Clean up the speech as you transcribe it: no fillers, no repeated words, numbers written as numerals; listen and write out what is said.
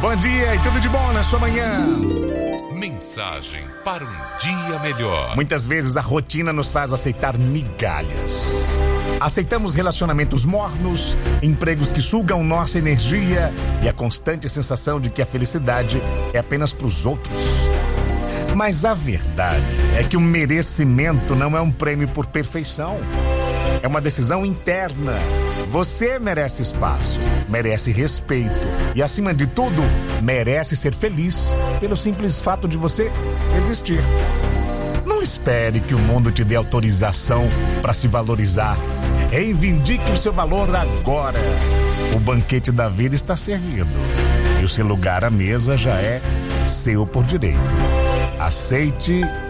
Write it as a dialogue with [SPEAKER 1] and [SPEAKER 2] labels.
[SPEAKER 1] Bom dia e tudo de bom na sua manhã.
[SPEAKER 2] Mensagem para um dia melhor.
[SPEAKER 1] Muitas vezes a rotina nos faz aceitar migalhas. Aceitamos relacionamentos mornos, empregos que sugam nossa energia e a constante sensação de que a felicidade é apenas para os outros. Mas a verdade é que o merecimento não é um prêmio por perfeição. É uma decisão interna. Você merece espaço, merece respeito e, acima de tudo, merece ser feliz pelo simples fato de você existir. Não espere que o mundo te dê autorização para se valorizar. Reivindique o seu valor agora. O banquete da vida está servido e o seu lugar à mesa já é seu por direito. Aceite